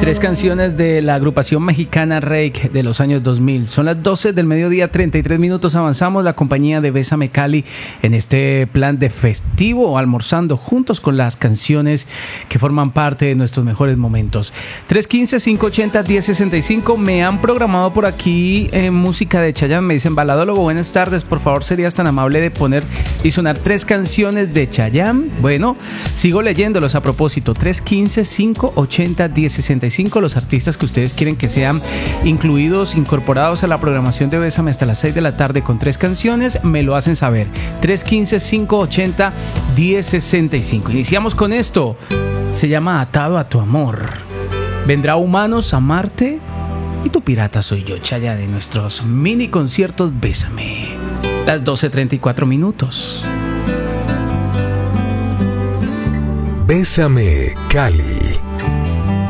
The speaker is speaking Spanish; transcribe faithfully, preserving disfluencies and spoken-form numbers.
Tres canciones de la agrupación mexicana Reik de los años dos mil. Son las doce del mediodía, treinta y tres minutos. Avanzamos la compañía de Bésame Cali en este plan de festivo, almorzando juntos con las canciones que forman parte de nuestros mejores momentos. tres uno cinco, cinco ocho cero, uno cero seis cinco. Me han programado por aquí eh, música de Chayanne. Me dicen, baladólogo, buenas tardes. Por favor, serías tan amable de poner y sonar tres canciones de Chayanne. Bueno, sigo leyéndolos a propósito. tres uno cinco, cinco ocho cero, uno cero seis cinco. Los artistas que ustedes quieren que sean incluidos, incorporados a la programación de Bésame hasta las seis de la tarde con tres canciones, me lo hacen saber. tres uno cinco, cinco ocho cero, uno cero seis cinco. Iniciamos con esto. Se llama Atado a tu amor. Vendrá Humanos a Marte y tu pirata soy yo, Chaya, de nuestros mini conciertos Bésame. Las doce treinta y cuatro minutos. Bésame Cali.